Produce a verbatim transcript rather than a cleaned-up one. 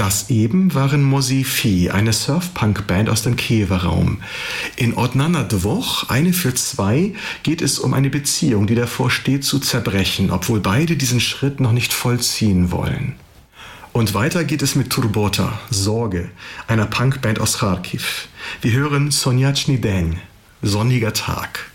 Das eben waren Mosifi, eine Surf-Punk-Band aus dem Kiewer Raum. In Odnana Dwoch, eine für zwei, geht es um eine Beziehung, die davor steht zu zerbrechen, obwohl beide diesen Schritt noch nicht vollziehen wollen. Und weiter geht es mit Turbota, Sorge, einer Punk-Band aus Kharkiv. Wir hören Sonjatschny Dень, sonniger Tag.